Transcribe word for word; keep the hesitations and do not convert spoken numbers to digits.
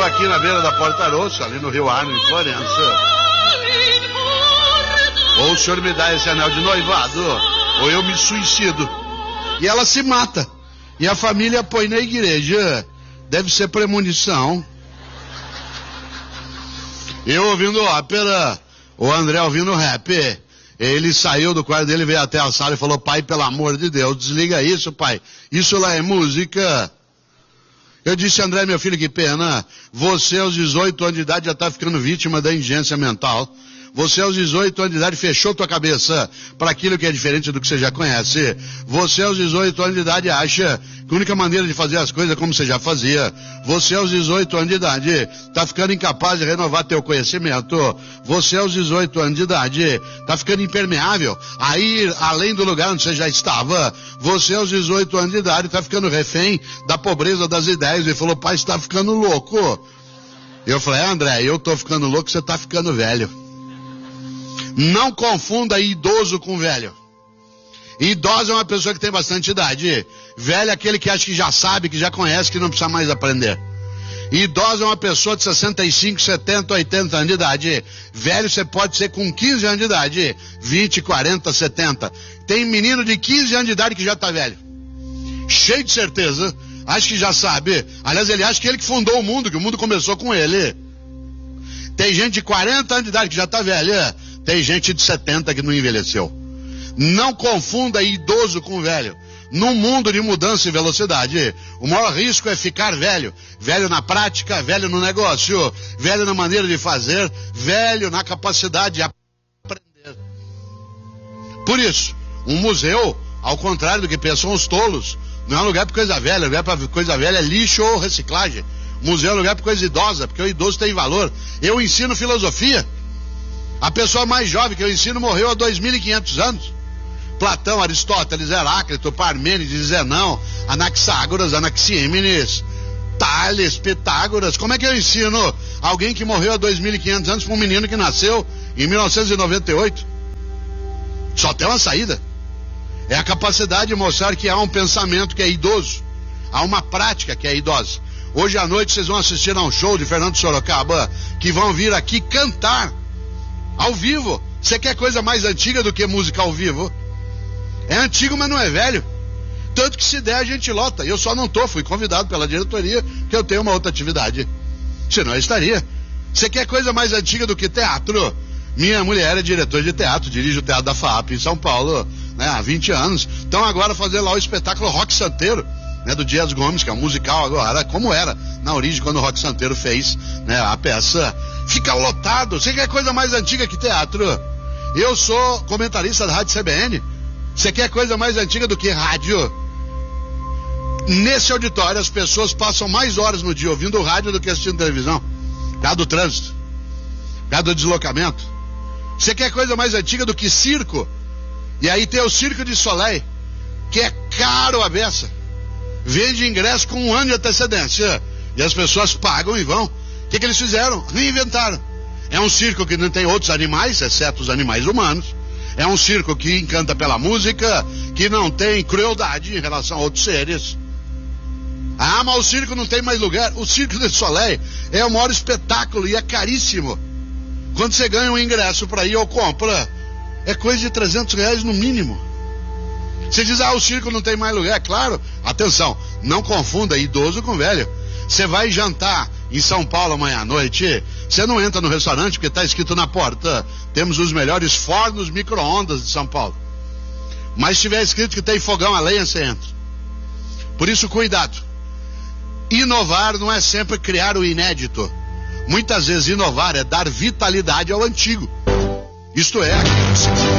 aqui na beira da Porta Rossa, ali no Rio Arno, em Florença. Ou o senhor me dá esse anel de noivado, ou eu me suicido. E ela se mata. E a família põe na igreja. Deve ser premonição. Eu ouvindo ópera, o André ouvindo rap. Ele saiu do quarto dele, veio até a sala e falou: pai, pelo amor de Deus, desliga isso, pai. Isso lá é música. Eu disse: André, meu filho, que pena. Você aos dezoito anos de idade já está ficando vítima da indigência mental. Você aos dezoito anos de idade fechou tua cabeça para aquilo que é diferente do que você já conhece. Você aos dezoito anos de idade acha que a única maneira de fazer as coisas é como você já fazia. Você aos dezoito anos de idade está ficando incapaz de renovar teu conhecimento. Você aos dezoito anos de idade está ficando impermeável a ir além do lugar onde você já estava. Você aos dezoito anos de idade está ficando refém da pobreza das ideias. Ele falou: pai, você está ficando louco. Eu falei: é, André, eu estou ficando louco, você está ficando velho. Não confunda idoso com velho. Idoso é uma pessoa que tem bastante idade. Velho é aquele que acha que já sabe, que já conhece, que não precisa mais aprender. Idoso é uma pessoa de sessenta e cinco, setenta, oitenta anos de idade. Velho você pode ser com quinze anos de idade, vinte, quarenta, setenta. Tem menino de quinze anos de idade que já está velho. Cheio de certeza, acha que já sabe. Aliás, ele acha que ele que fundou o mundo, que o mundo começou com ele. Tem gente de quarenta anos de idade que já está velha. Tem gente de setenta que não envelheceu. Não confunda idoso com velho. Num mundo de mudança e velocidade, o maior risco é ficar velho. Velho na prática, velho no negócio, velho na maneira de fazer, velho na capacidade de aprender. Por isso, um museu, ao contrário do que pensam os tolos, não é um lugar para coisa velha. Lugar para coisa velha é lixo ou reciclagem. Museu é um lugar para coisa idosa, porque o idoso tem valor. Eu ensino filosofia. A pessoa mais jovem que eu ensino morreu há dois mil e quinhentos anos. Platão, Aristóteles, Heráclito, Parmênides, Zenão, Anaxágoras, Anaxímenes, Tales, Pitágoras. Como é que eu ensino alguém que morreu há dois mil e quinhentos anos para um menino que nasceu em mil novecentos e noventa e oito? Só tem uma saída. É a capacidade de mostrar que há um pensamento que é idoso. Há uma prática que é idosa. Hoje à noite vocês vão assistir a um show de Fernando Sorocaba, que vão vir aqui cantar ao vivo. Você quer coisa mais antiga do que música ao vivo? É antigo, mas não é velho. Tanto que se der a gente lota. Eu só não tô, fui convidado pela diretoria, que eu tenho uma outra atividade. Senão eu estaria. Você quer coisa mais antiga do que teatro? Minha mulher é diretora de teatro, dirige o Teatro da FAAP em São Paulo, né, há vinte anos. Então agora fazer lá o espetáculo Rock Santeiro, né, do Dias Gomes, que é um musical agora, como era na origem quando o Rock Santeiro fez, né, a peça. Fica lotado. Você quer coisa mais antiga que teatro? Eu sou comentarista da Rádio C B N. Você quer coisa mais antiga do que rádio? Nesse auditório as pessoas passam mais horas no dia ouvindo rádio do que assistindo televisão. Por causa do trânsito, por causa do deslocamento. Você quer coisa mais antiga do que circo? E aí tem o Circo de Soleil, que é caro a beça. Vende ingresso com um ano de antecedência. E as pessoas pagam e vão. O que, que eles fizeram? Reinventaram. É um circo que não tem outros animais, exceto os animais humanos. É um circo que encanta pela música, que não tem crueldade em relação a outros seres. Ah, mas o circo não tem mais lugar. O Circo de Soleil é o maior espetáculo e é caríssimo. Quando você ganha um ingresso para ir ou compra, é coisa de trezentos reais no mínimo. Você diz: ah, o circo não tem mais lugar. Claro, atenção, não confunda idoso com velho. Você vai jantar em São Paulo amanhã à noite, você não entra no restaurante porque está escrito na porta: temos os melhores fornos micro-ondas de São Paulo. Mas se tiver escrito que tem fogão a lenha, você entra. Por isso, cuidado. Inovar não é sempre criar o inédito. Muitas vezes inovar é dar vitalidade ao antigo. Isto é,